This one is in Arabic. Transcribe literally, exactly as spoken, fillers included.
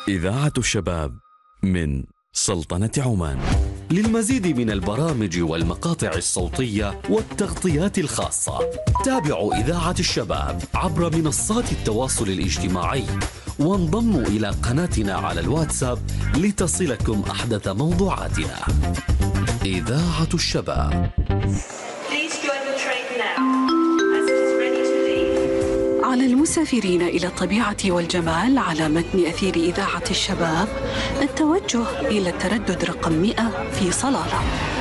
إذاعة الشباب من سلطنة عمان. للمزيد من البرامج والمقاطع الصوتية والتغطيات الخاصة تابعوا إذاعة الشباب عبر منصات التواصل الاجتماعي وانضموا إلى قناتنا على الواتساب لتصلكم أحدث موضوعاتنا. إذاعة الشباب. على المسافرين إلى الطبيعة والجمال على متن أثير إذاعة الشباب التوجه إلى التردد رقم مئة في صلالة.